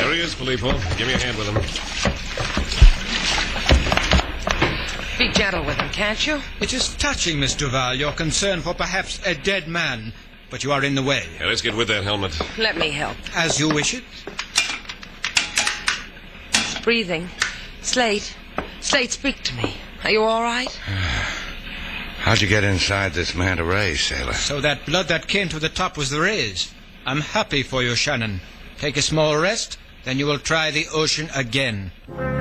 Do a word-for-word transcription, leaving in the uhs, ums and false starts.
There he is, Filippo. Give me a hand with him. Be gentle with him, can't you? It is touching, Miss Duval, your concern for perhaps a dead man. But you are in the way. Yeah, let's get with that helmet. Let me help. As you wish it. Breathing. Slate. Slate, speak to me. Are you all right? How'd you get inside this manta ray, sailor? So that blood that came to the top was the rays. I'm happy for you, Shannon. Take a small rest, then you will try the ocean again.